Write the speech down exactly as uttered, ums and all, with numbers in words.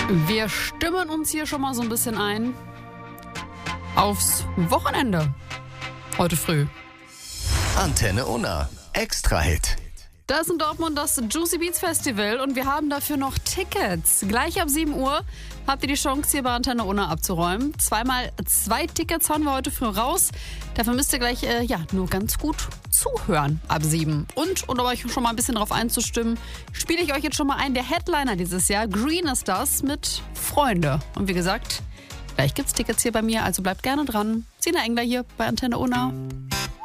Wir stimmen uns hier schon mal so ein bisschen ein aufs Wochenende. Heute früh. Antenne Unna. Extra-Hit. Da ist in Dortmund das Juicy Beats Festival und wir haben dafür noch Tickets. Gleich ab sieben Uhr habt ihr die Chance, hier bei Antenne Unna abzuräumen. Zweimal zwei Tickets hauen wir heute früh raus. Dafür müsst ihr gleich äh, ja, nur ganz gut zuhören ab sieben. Und, um euch schon mal ein bisschen drauf einzustimmen, spiele ich euch jetzt schon mal ein. Der Headliner dieses Jahr, Green ist das, mit Freunde. Und wie gesagt, gleich gibt's Tickets hier bei mir, also bleibt gerne dran. Sina Engler hier bei Antenne Unna.